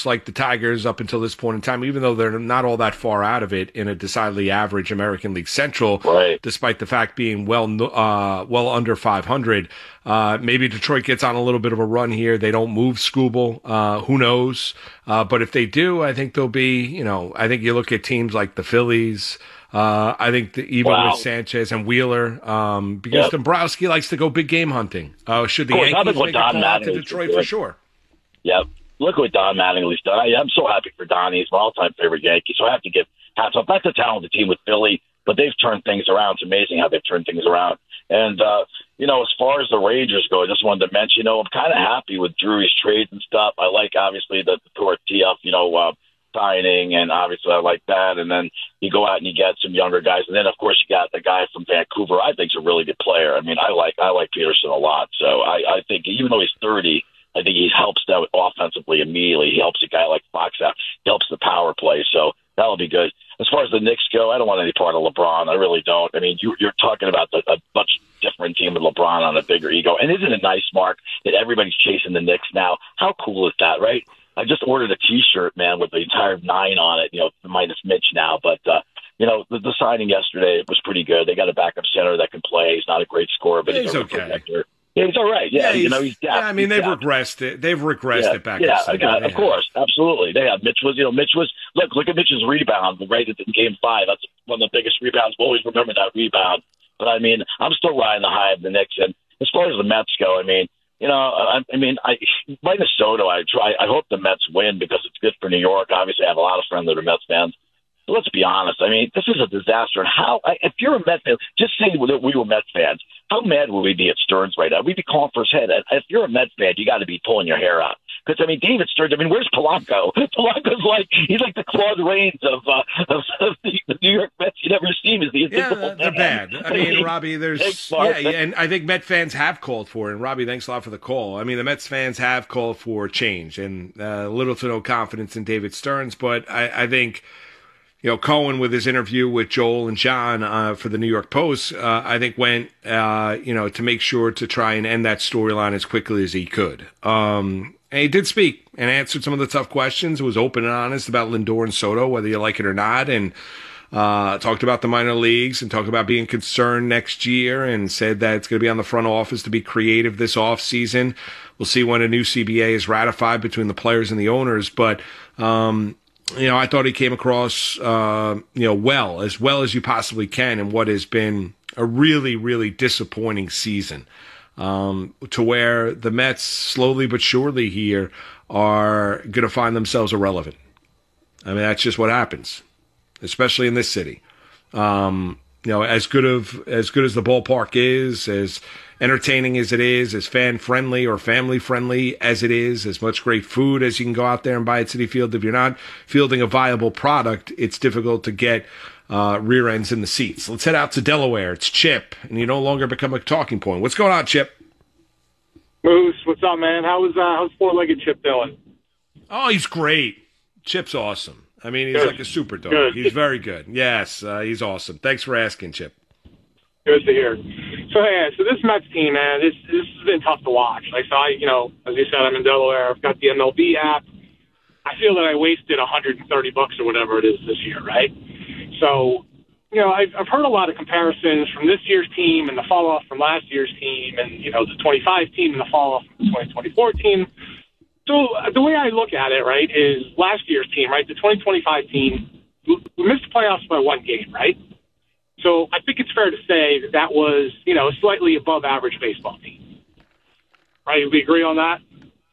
looks like the Tigers up until this point in time, even though they're not all that far out of it in a decidedly average American League Central, right, despite the fact being well under 500. Maybe Detroit gets on a little bit of a run here. They don't move Skubal. Who knows? But if they do, I think they'll be, I think you look at teams like the Phillies. I think even with Sanchez and Wheeler, because Dombrowski likes to go big game hunting. Should the Yankees make a call out to Detroit for sure? Yep. Look what Don Mattingly's done. I'm so happy for Donnie. He's my all-time favorite Yankee. So I have to give hats off. That's a talented team with Philly, but they've turned things around. It's amazing how they've turned things around. And, as far as the Rangers go, I just wanted to mention, I'm kind of happy with Drury's trades and stuff. I like, obviously, the Tortilla, signing, and obviously I like that. And then you go out and you get some younger guys. And then, of course, you got the guy from Vancouver I think is a really good player. I mean, I like Peterson a lot. So I think even though he's 30, I think he helps them offensively immediately. He helps a guy like Fox out. He helps the power play. So that'll be good. As far as the Knicks go, I don't want any part of LeBron. I really don't. I mean, you're talking about a much different team with LeBron on a bigger ego. And isn't it nice, Mark, that everybody's chasing the Knicks now? How cool is that, right? I just ordered a T-shirt, man, with the entire 9 on it, minus Mitch now. But, the signing yesterday was pretty good. They got a backup center that can play. He's not a great scorer, but he's okay. Protector. Yeah, he's all right. Yeah, he's depth. Yeah, I mean, they've regressed it. They've regressed it back. Yeah, of course. Absolutely. They have. Mitch was, look at Mitch's rebound right in Game 5. That's one of the biggest rebounds. We'll always remember that rebound. But, I mean, I'm still riding the high of the Knicks. And as far as the Mets go, I mean, minus Soto, I hope the Mets win because it's good for New York. Obviously, I have a lot of friends that are Mets fans. But let's be honest. I mean, this is a disaster. And if you're a Mets fan, just say that we were Mets fans, how mad would we be at Stearns right now? We'd be calling for his head. If you're a Mets fan, you got to be pulling your hair out. Because, David Stearns, where's Polanco? Polanco's he's like the Claude Rains of the New York Mets. You never see him as the invisible they're bad. I mean, Robbie, and I think Met fans have called for it. And, Robbie, thanks a lot for the call. I mean, the Mets fans have called for change and little to no confidence in David Stearns. But I think, Cohen with his interview with Joel and John for the New York Post, I think went, to make sure to try and end that storyline as quickly as he could. And he did speak and answered some of the tough questions. It was open and honest about Lindor and Soto, whether you like it or not, and talked about the minor leagues and talked about being concerned next year and said that it's going to be on the front office to be creative this offseason. We'll see when a new CBA is ratified between the players and the owners. But, I thought he came across, well as you possibly can in what has been a really, really disappointing season. To where the Mets slowly but surely here are going to find themselves irrelevant. I mean, that's just what happens, especially in this city. As good as the ballpark is, as entertaining as it is, as fan-friendly or family-friendly as it is, as much great food as you can go out there and buy at Citi Field, if you're not fielding a viable product, it's difficult to get rear ends in the seats. Let's head out to Delaware. It's Chip, and you no longer become a talking point. What's going on, Chip? Moose, what's up, man? How's four-legged Chip doing? Oh, he's great. Chip's awesome. I mean, he's like a super dog. Good. He's very good. Yes, he's awesome. Thanks for asking, Chip. Good to hear. So this Mets team, man, this has been tough to watch. As you said, I'm in Delaware. I've got the MLB app. I feel that I wasted $130 or whatever it is this year, right? So, I've heard a lot of comparisons from this year's team and the fall-off from last year's team and, the 25 team and the fall-off from the 2024 team. So the way I look at it, right, is last year's team, right, the 2025 team, we missed the playoffs by one game, right? So I think it's fair to say that was, a slightly above average baseball team. Right? We agree on that?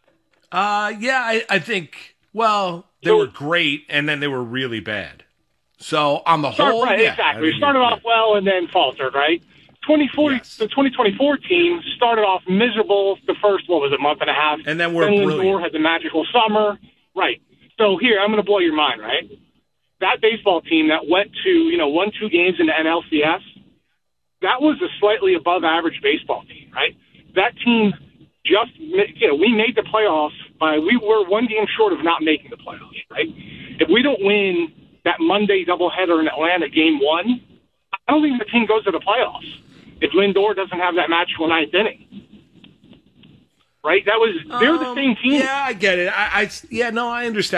Yeah, I think, they were great and then they were really bad. So on the whole, right, yeah, exactly. We started off well and then faltered, right? Yes. The 2024 team started off miserable the first, month and a half. And then we're brilliant. Lindor had the magical summer. Right. So here, I'm going to blow your mind, right? That baseball team that went to, won 2 games in the NLCS, that was a slightly above average baseball team, right? That team we made the playoffs we were 1 game short of not making the playoffs, right? If we don't win that Monday doubleheader in Atlanta, Game 1, I don't think the team goes to the playoffs if Lindor doesn't have that magical ninth inning. Right? They're the same team. Yeah, I get it. I understand.